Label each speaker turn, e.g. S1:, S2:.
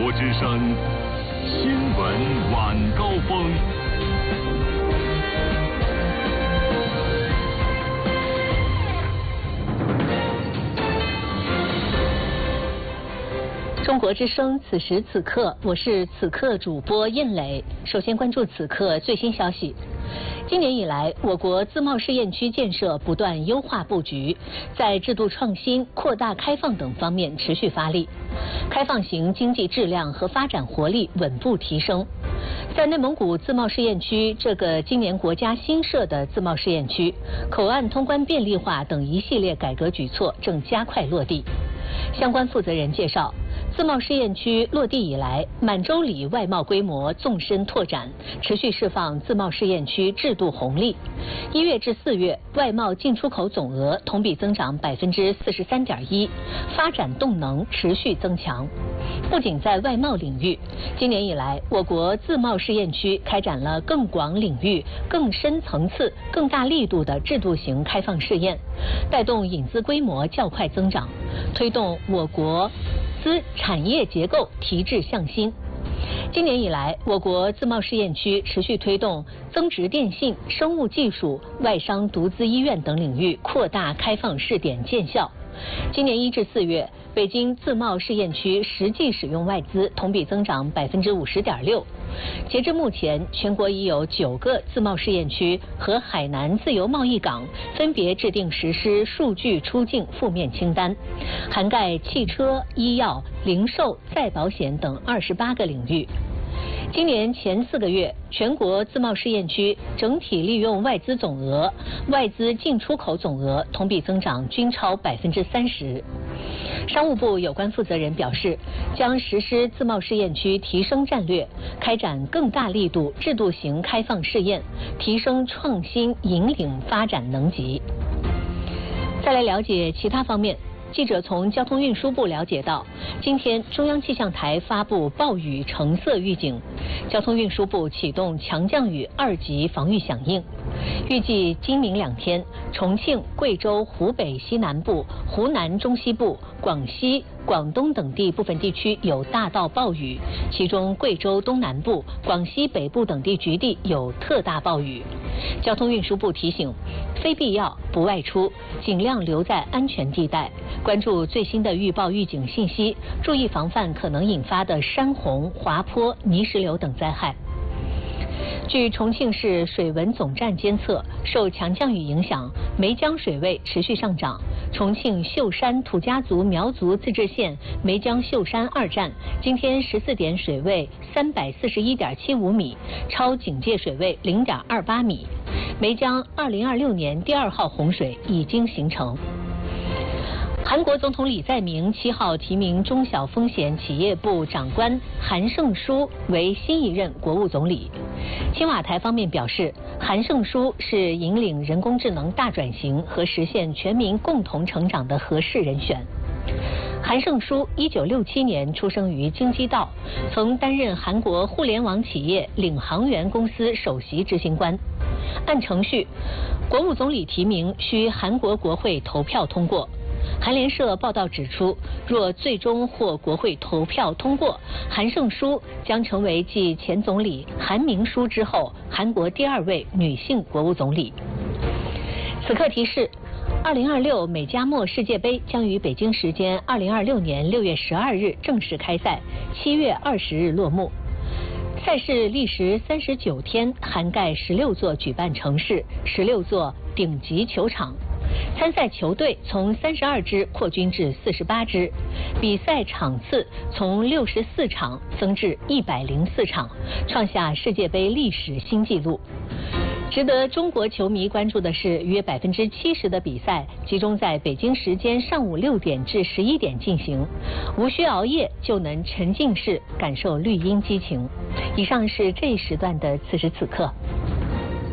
S1: 国之声新闻晚高峰。
S2: 中国之声，此时此刻，我是此刻主播印磊。首先关注此刻最新消息。今年以来，我国自贸试验区建设不断优化布局，在制度创新、扩大开放等方面持续发力，开放型经济质量和发展活力稳步提升。在内蒙古自贸试验区这个今年国家新设的自贸试验区，口岸通关便利化等一系列改革举措正加快落地。相关负责人介绍，自贸试验区落地以来，满洲里外贸规模纵深拓展，持续释放自贸试验区制度红利。1月至4月，外贸进出口总额同比增长43.1%，发展动能持续增强。不仅在外贸领域，今年以来，我国自贸试验区开展了更广领域、更深层次、更大力度的制度型开放试验，带动引资规模较快增长，推动我国资产业结构提质向新。今年以来，我国自贸试验区持续推动增值电信、生物技术、外商独资医院等领域扩大开放试点见效。今年1至4月，北京自贸试验区实际使用外资同比增长50.6%。截至目前，全国已有9个自贸试验区和海南自由贸易港分别制定实施数据出境负面清单，涵盖汽车、医药、零售、再保险等28个领域。今年前4个月，全国自贸试验区整体利用外资总额、外资进出口总额同比增长均超30%。商务部有关负责人表示，将实施自贸试验区提升战略，开展更大力度制度型开放试验，提升创新引领发展能级。再来了解其他方面。记者从交通运输部了解到，今天中央气象台发布暴雨橙色预警，交通运输部启动强降雨2级防御响应。预计今明2天，重庆、贵州、湖北西南部、湖南中西部、广西、广东等地部分地区有大到暴雨，其中贵州东南部、广西北部等地局地有特大暴雨。交通运输部提醒，非必要不外出，尽量留在安全地带，关注最新的预报预警信息，注意防范可能引发的山洪、滑坡、泥石流等灾害。据重庆市水文总站监测，受强降雨影响，梅江水位持续上涨。重庆秀山土家族苗族自治县梅江秀山2站今天14点水位341.75米，超警戒水位0.28米。梅江2026年第2号洪水已经形成。韩国总统李在明7号提名中小风险企业部长官韩胜书为新一任国务总理。青瓦台方面表示，韩胜书是引领人工智能大转型和实现全民共同成长的合适人选。韩胜书1967年出生于京畿道，曾担任韩国互联网企业领航员公司首席执行官。按程序，国务总理提名需韩国国会投票通过。韩联社报道指出，若最终获国会投票通过，韩胜书将成为继前总理韩明书之后韩国第2位女性国务总理。此刻提示，2026美加墨世界杯将于北京时间2026年6月12日正式开赛，7月20日落幕。赛事历时39天，涵盖16座举办城市、16座顶级球场。参赛球队从32支扩军至48支，比赛场次从64场增至104场，创下世界杯历史新纪录。值得中国球迷关注的是，约70%的比赛集中在北京时间上午6点至11点进行，无需熬夜就能沉浸式感受绿茵激情。以上是这一时段的此时此刻。